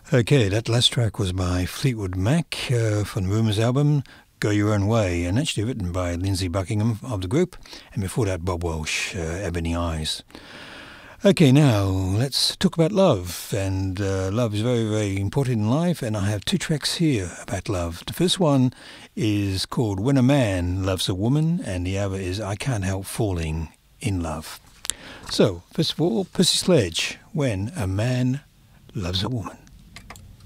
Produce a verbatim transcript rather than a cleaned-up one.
Okay, that last track was by Fleetwood Mac uh, from the Rumours album, Go Your Own Way, and actually written by Lindsey Buckingham of the group, and before that Bob Welsh, uh, Ebony Eyes. Okay, now let's talk about love, and uh, love is very, very important in life, and I have two tracks here about love. The first one is called When a Man Loves a Woman, and the other is I Can't Help Falling in Love. So, first of all, Percy Sledge, When a Man Loves a Woman.